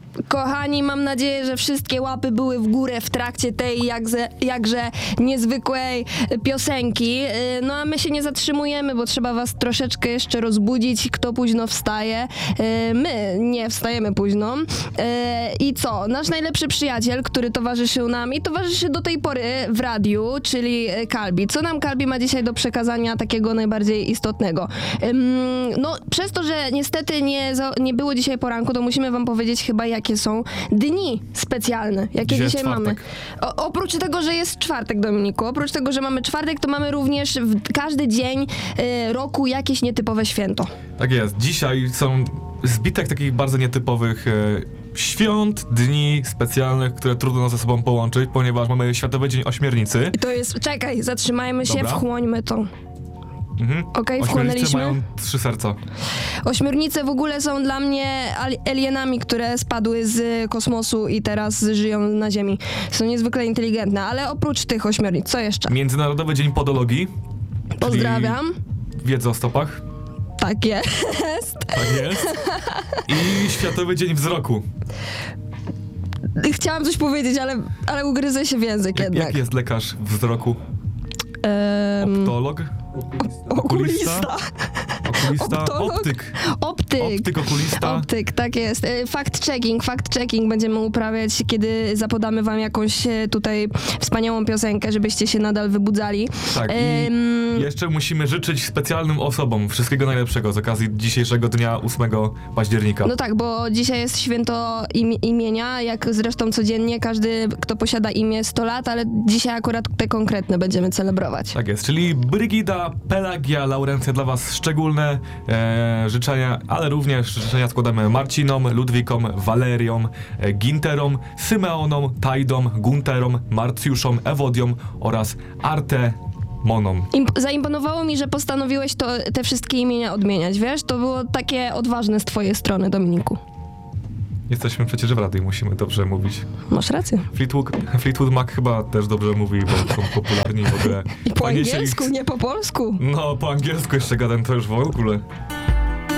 Kochani, mam nadzieję, że wszystkie łapy były w górę w trakcie tej jakże niezwykłej piosenki. No a my się nie zatrzymujemy, bo trzeba was troszeczkę jeszcze rozbudzić. Kto późno wstaje? My nie wstajemy późno. I co? Nasz najlepszy przyjaciel, który towarzyszył nam i towarzyszy do tej pory w radiu, czyli Kalbi. Co nam Kalbi ma dzisiaj do przekazania takiego najbardziej istotnego? No, przez to, że niestety nie było dzisiaj poranku, to musimy wam powiedzieć chyba, jakie są dni specjalne, jakie dzisiaj mamy. Oprócz tego, że jest czwartek, Dominiku, oprócz tego, że mamy czwartek, to mamy również każdy dzień roku jakieś nietypowe święto. Tak jest. Dzisiaj są zbitek takich bardzo nietypowych świąt, dni specjalnych, które trudno ze sobą połączyć, ponieważ mamy Światowy Dzień Ośmiornicy. I to jest, czekaj, zatrzymajmy się, Dobra. Wchłońmy to. Okej, Ośmiornice wchłonęliśmy. mają 3 serca. Ośmiornice w ogóle są dla mnie alienami, które spadły z kosmosu i teraz żyją na Ziemi. Są niezwykle inteligentne, ale oprócz tych ośmiornic, co jeszcze? Międzynarodowy Dzień Podologii. Pozdrawiam. Wiedzy o stopach. Tak jest. Tak jest. I Światowy Dzień Wzroku. Chciałam coś powiedzieć, ale ugryzę się w język jednak. Jak jest lekarz wzroku? Optolog? Okulista. Okulista? Optolog? Optyk. Optyk, okulista. Optyk, tak jest. Fact-checking będziemy uprawiać, kiedy zapodamy wam jakąś tutaj wspaniałą piosenkę, żebyście się nadal wybudzali. Tak, i jeszcze musimy życzyć specjalnym osobom wszystkiego najlepszego z okazji dzisiejszego dnia 8 października. No tak, bo dzisiaj jest święto imienia, jak zresztą codziennie każdy, kto posiada imię 100 lat, ale dzisiaj akurat te konkretne będziemy celebrować. Tak jest, czyli Brygida, Pelagia, Laurencja, dla was szczególne życzenia, ale również życzenia składamy Marcinom, Ludwikom, Waleriom, Ginterom, Symeonom, Tajdom, Gunterom, Marcjuszom, Ewodiom oraz Artemonom. Zaimponowało mi, że postanowiłeś te wszystkie imienia odmieniać, wiesz? To było takie odważne z twojej strony, Dominiku. Jesteśmy przecież w radiu, musimy dobrze mówić. Masz rację. Fleetwood Mac chyba też dobrze mówi, bo są popularni w ogóle. I po angielsku, nie po polsku. No, po angielsku jeszcze gadam, to już w ogóle.